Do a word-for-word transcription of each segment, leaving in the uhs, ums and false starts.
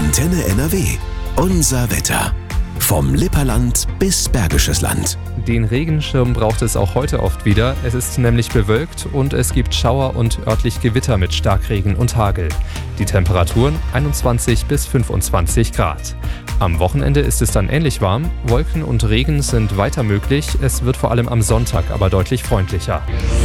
Antenne N R W. Unser Wetter. Vom Lipperland bis Bergisches Land. Den Regenschirm braucht es auch heute oft wieder. Es ist nämlich bewölkt und es gibt Schauer und örtlich Gewitter mit Starkregen und Hagel. Die Temperaturen einundzwanzig bis fünfundzwanzig Grad. Am Wochenende ist es dann ähnlich warm. Wolken und Regen sind weiter möglich. Es wird vor allem am Sonntag aber deutlich freundlicher.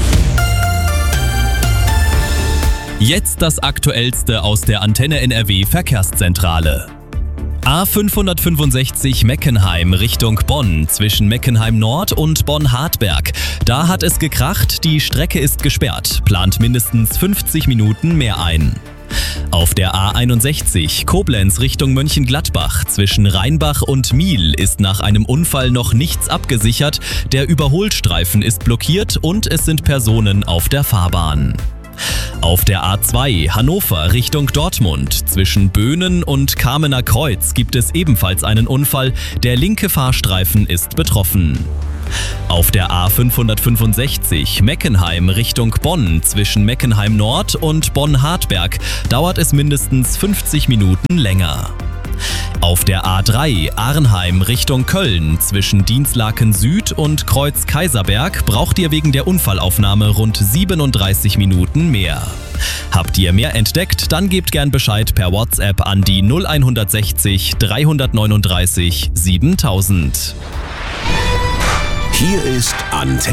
Jetzt das Aktuellste aus der Antenne N R W Verkehrszentrale. A fünfhundertfünfundsechzig Meckenheim Richtung Bonn zwischen Meckenheim Nord und Bonn-Hartberg. Da hat es gekracht, die Strecke ist gesperrt, plant mindestens fünfzig Minuten mehr ein. Auf der A einundsechzig Koblenz Richtung Mönchengladbach zwischen Rheinbach und Miel ist nach einem Unfall noch nichts abgesichert, der Überholstreifen ist blockiert und es sind Personen auf der Fahrbahn. Auf der A zwei Hannover Richtung Dortmund zwischen Böhnen und Kamener Kreuz gibt es ebenfalls einen Unfall. Der linke Fahrstreifen ist betroffen. Auf der A fünfhundertfünfundsechzig Meckenheim Richtung Bonn zwischen Meckenheim Nord und Bonn-Hartberg dauert es mindestens fünfzig Minuten länger. Auf der A drei Arnheim Richtung Köln zwischen Dinslaken Süd und Kreuz Kaiserberg braucht ihr wegen der Unfallaufnahme rund siebenunddreißig Minuten mehr. Habt ihr mehr entdeckt, dann gebt gern Bescheid per WhatsApp an die null hundertsechzig dreihundertneununddreißig siebentausend. Hier ist Antenne